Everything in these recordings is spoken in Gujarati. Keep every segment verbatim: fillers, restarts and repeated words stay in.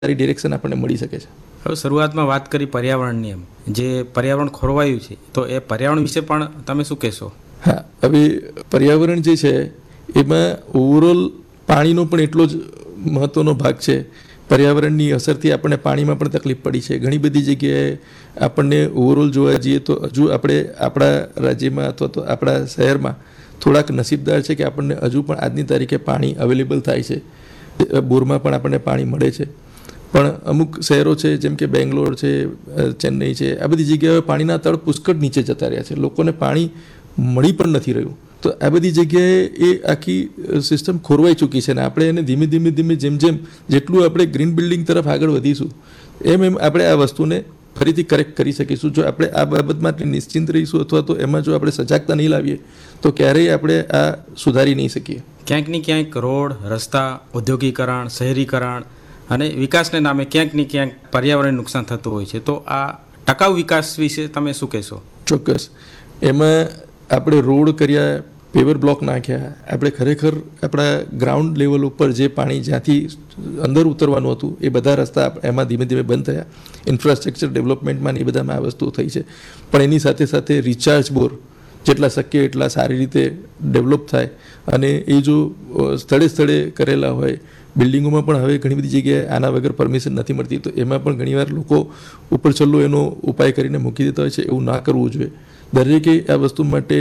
સારી ડિરેક્શન આપણને મળી શકે છે. હવે શરૂઆતમાં વાત કરી પર્યાવરણની, એમ જે પર્યાવરણ ખોરવાયું છે, તો એ પર્યાવરણ વિશે પણ તમે શું કહેશો? હા, હવે પર્યાવરણ જે છે એમાં ઓવરઓલ પાણીનો પણ એટલો જ મહત્ત્વનો ભાગ છે. પર્યાવરણની અસરથી આપણને પાણીમાં પણ તકલીફ પડી છે. ઘણી બધી જગ્યાએ આપણને ઓવરઓલ જોવા જઈએ તો હજુ આપણે આપણા રાજ્યમાં અથવા તો આપણા શહેરમાં થોડાક નસીબદાર છે કે આપણને હજુ પણ આજની તારીખે પાણી અવેલેબલ થાય છે. બોરમાં પણ આપણને પાણી મળે છે. પણ અમુક શહેરો છે જેમ કે બેંગ્લોર છે, ચેન્નઈ છે, આ બધી જગ્યાએ પાણીના તળ પુષ્કળ નીચે જતા રહ્યા છે. લોકોને પાણી મળી પણ નથી રહ્યું. તો આ બધી જગ્યાએ એ આખી સિસ્ટમ ખોરવાઈ ચૂકી છે ને આપણે એને ધીમે ધીમે ધીમે જેમ જેમ જેટલું આપણે ગ્રીન બિલ્ડિંગ તરફ આગળ વધીશું એમ એમ આપણે આ વસ્તુને ફરીથી કરેક્ટ કરી શકીશું. જો આપણે આ બાબત માટે નિશ્ચિંત રહીશું અથવા તો એમાં જો આપણે સજાગતા નહીં લાવીએ તો ક્યારેય આપણે આ સુધારી નહીં શકીએ. ક્યાંક ને ક્યાંક રોડ, રસ્તા, ઔદ્યોગિકરણ, શહેરીકરણ અને વિકાસને નામે ક્યાંક ને ક્યાંક પર્યાવરણને નુકસાન થતું હોય છે. તો આ ટકાઉ વિકાસ વિશે તમે શું કહેશો? ચોક્કસ. એમાં આપણે રોડ કર્યા, પેવર બ્લોક નાખ્યા, આપણે ખરેખર આપણા ગ્રાઉન્ડ લેવલ ઉપર જે પાણી જ્યાંથી અંદર ઉતરવાનું હતું એ બધા રસ્તા એમાં ધીમે ધીમે બંધ થયા. ઇન્ફ્રાસ્ટ્રક્ચર ડેવલપમેન્ટમાં એ બધામાં આ વસ્તુ થઈ છે. પણ એની સાથે સાથે રિચાર્જ બોર જેટલા શક્ય એટલા સારી રીતે ડેવલપ થાય અને એ જો સ્થળે સ્થળે કરેલા હોય. બિલ્ડિંગોમાં પણ હવે ઘણી બધી જગ્યાએ આના વગર પરમિશન નથી મળતી, તો એમાં પણ ઘણીવાર લોકો ઉપર છલ્લો એનો ઉપાય કરીને મૂકી દેતા હોય છે. એવું ના કરવું જોઈએ. દરેકે આ વસ્તુ માટે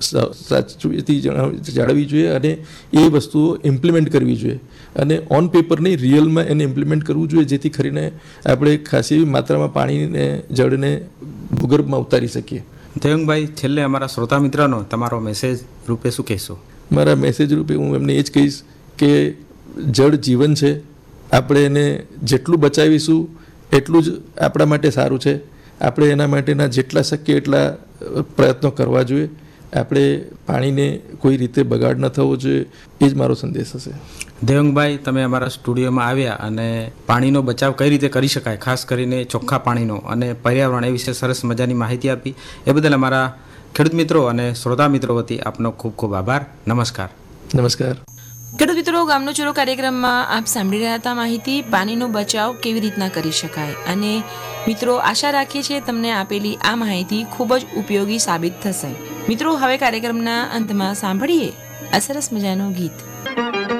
સાચવીથી જાળવવી જોઈએ અને એ વસ્તુઓ ઇમ્પ્લિમેન્ટ કરવી જોઈએ અને ઓન પેપર નહીં, રિયલમાં એને ઇમ્પ્લિમેન્ટ કરવું જોઈએ, જેથી કરીને આપણે ખાસી એવી માત્રામાં પાણીને, જળને ભૂગર્ભમાં ઉતારી શકીએ. દેવંગભાઈ, છેલ્લે અમારા શ્રોતા મિત્રનો તમારો મેસેજ રૂપે શું કહેશો? મારા મેસેજ રૂપે હું એમને એ જ કહીશ કે જળ જીવન છે. આપણે એને જેટલું બચાવીશું એટલું જ આપણા માટે સારું છે. આપણે એના માટેના જેટલા શક્ય એટલા પ્રયત્નો કરવા જોઈએ. આપણે પાણીને કોઈ રીતે બગાડ ન થવો જોઈએ, એ જ મારો સંદેશ હશે. દેવંગભાઈ, તમે અમારા સ્ટુડિયોમાં આવ્યા અને પાણીનો બચાવ કઈ રીતે કરી શકાય, ખાસ કરીને ચોખ્ખા પાણીનો અને પર્યાવરણ, એ વિશે સરસ મજાની માહિતી આપી. એ બદલ અમારા ખેડૂત મિત્રો અને શ્રોતા મિત્રો વતી આપનો ખૂબ ખૂબ આભાર. નમસ્કાર. નમસ્કાર. ખેડૂત મિત્રો, ગામનો ચૂલો કાર્યક્રમમાં આપ સાંભળી રહ્યા હતા માહિતી પાણીનો બચાવ કેવી રીતના કરી શકાય. અને મિત્રો, આશા રાખીએ છીએ તમને આપેલી આ માહિતી ખૂબ જ ઉપયોગી સાબિત થશે. મિત્રો, હવે કાર્યક્રમના અંતમાં સાંભળીએ આ સરસ મજાનું ગીત.